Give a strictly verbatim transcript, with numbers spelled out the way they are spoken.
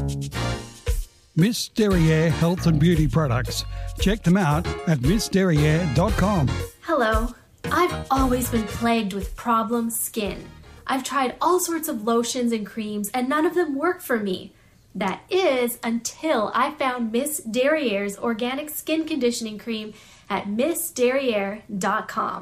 Miss Derriere Health and Beauty Products. Check them out at miss derriere dot com. Hello. I've always been plagued with problem skin. I've tried all sorts of lotions and creams and none of them work for me. That is until I found Miss Derriere's organic skin conditioning cream at miss derriere dot com.